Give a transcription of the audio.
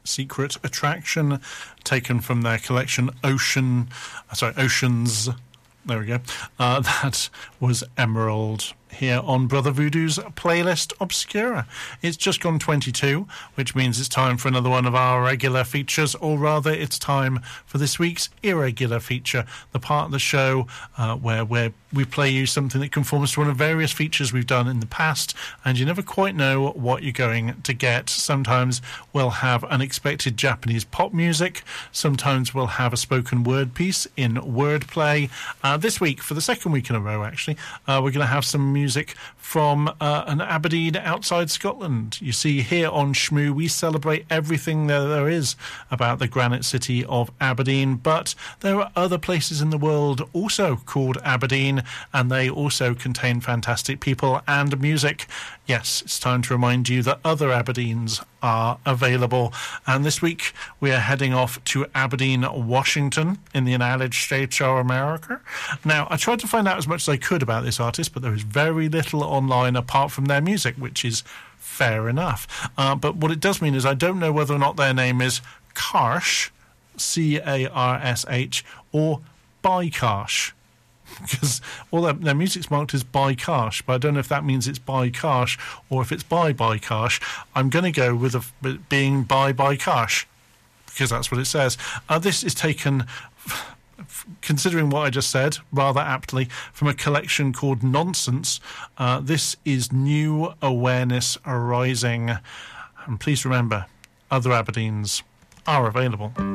Secret Attraction, taken from their collection Oceans. There we go. That was Emerald here on Brother Voodoo's playlist Obscura. It's just gone 22, which means it's time for another one of our regular features, or rather it's time for this week's irregular feature, the part of the show where we play you something that conforms to one of various features we've done in the past, and you never quite know what you're going to get. Sometimes we'll have unexpected Japanese pop music, sometimes we'll have a spoken word piece in wordplay. This week, for the second week in a row actually, we're going to have some music from an Aberdeen outside Scotland. You see, here on Shmoo we celebrate everything there is about the granite city of Aberdeen, but there are other places in the world also called Aberdeen, and they also contain fantastic people and music. Yes, it's time to remind you that other Aberdeens are available, and this week we are heading off to Aberdeen, Washington in the United States of America. Now, I tried to find out as much as I could about this artist, but there is very little online apart from their music, which is fair enough. But what it does mean is I don't know whether or not their name is Karsh, Carsh, or By-Karsh, because all their music's marked as by Karsh, but I don't know if that means it's by Karsh or if it's by Karsh. I'm going to go with it being by Karsh, because that's what it says. This is taken, considering what I just said, rather aptly, from a collection called Nonsense. This is New Awareness Arising. And please remember, other Aberdeens are available.